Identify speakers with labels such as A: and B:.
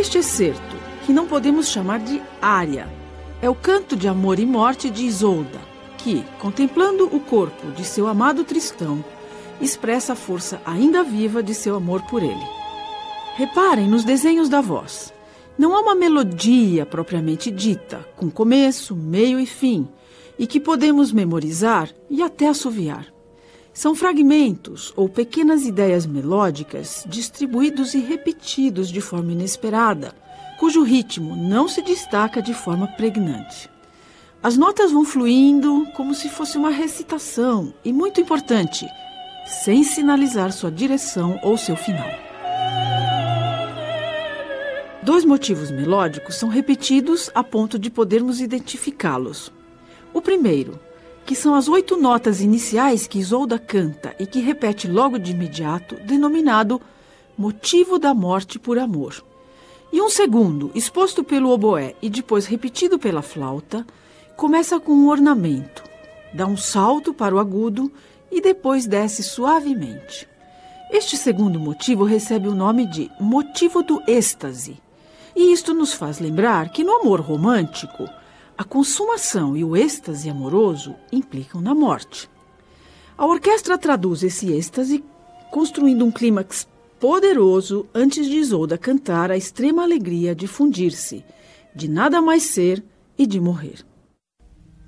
A: Este excerto, que não podemos chamar de ária, é o canto de amor e morte de Isolda, que, contemplando o corpo de seu amado Tristão, expressa a força ainda viva de seu amor por ele. Reparem nos desenhos da voz. Não há uma melodia propriamente dita, com começo, meio e fim, e que podemos memorizar e até assoviar. São fragmentos ou pequenas ideias melódicas distribuídos e repetidos de forma inesperada, cujo ritmo não se destaca de forma pregnante. As notas vão fluindo como se fosse uma recitação e, muito importante, sem sinalizar sua direção ou seu final. Dois motivos melódicos são repetidos a ponto de podermos identificá-los. O primeiro, que são as 8 notas iniciais que Isolda canta e que repete logo de imediato, denominado motivo da morte por amor. E um segundo, exposto pelo oboé e depois repetido pela flauta, começa com um ornamento, dá um salto para o agudo e depois desce suavemente. Este segundo motivo recebe o nome de motivo do êxtase. E isto nos faz lembrar que no amor romântico, a consumação e o êxtase amoroso implicam na morte. A orquestra traduz esse êxtase construindo um clímax poderoso antes de Isolda cantar a extrema alegria de fundir-se, de nada mais ser e de morrer.